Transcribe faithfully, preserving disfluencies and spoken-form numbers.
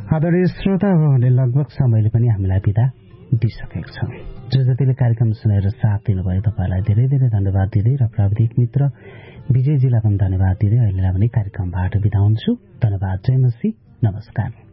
आदरणीय श्रोता भने लगभग समयले पनि हामीलाई बिदा दिइसकेको छ। जो जतिले कार्यक्रम सुनेर साथ दिनुभयो तपाईँलाई धेरै धेरै धन्यवाद दिँदै र प्राविधिक मित्र विजयजीलाई पनि धन्यवाद दिँदै अहिलेलाई भने कार्यक्रमबाट बिदा हुन्छु। धन्यवाद। जय मसी। नमस्कार।